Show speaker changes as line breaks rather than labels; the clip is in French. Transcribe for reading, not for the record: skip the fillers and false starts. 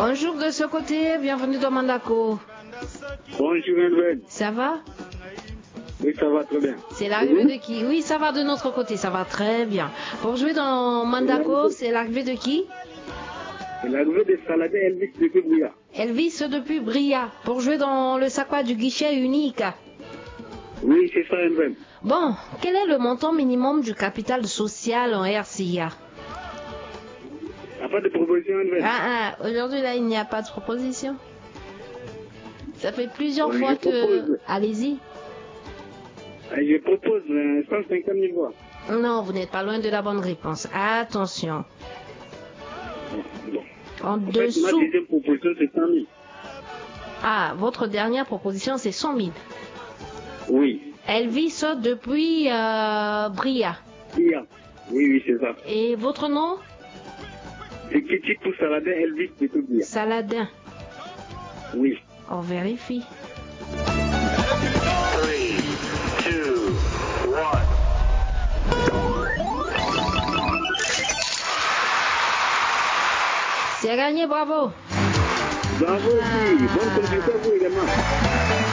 Bonjour de ce côté, bienvenue dans Mandako.
Bonjour Edwin.
Ça va?
Oui, ça va très bien.
C'est l'arrivée de qui? Oui, ça va de notre côté, ça va très bien. Pour jouer dans Mandako, c'est l'arrivée de qui?
C'est l'arrivée de Saladin Elvis depuis Bria.
Elvis depuis Bria. Pour jouer dans le Sakwa du guichet unique.
Oui, c'est ça Edwin.
Bon, quel est le montant minimum du capital social en RCA?
Il n'y a pas de proposition Edwin.
Aujourd'hui là, il n'y a pas de proposition. Ça fait plusieurs
Oui,
fois
je propose.
Allez-y.
Je propose 150 000 voix.
Non, vous n'êtes pas loin de la bonne réponse. Attention.
Bon.
En
Ma
dessous.
deuxième proposition, c'est 100 000.
Ah, votre dernière proposition, c'est 100 000.
Oui.
Elvis depuis Bria.
Bria. Oui, c'est ça.
Et votre nom?
C'est Kitty pour Saladin Elvis depuis Bria.
Saladin.
Oui.
On vérifie.
3, 2, 1.
C'est gagné, bravo.
Bravo aussi. Bonne conduite à vous également.